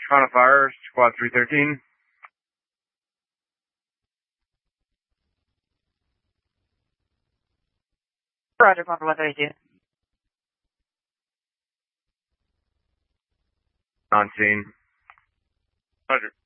On a fire, squad 313. Roger, Papa 132. On scene. Roger.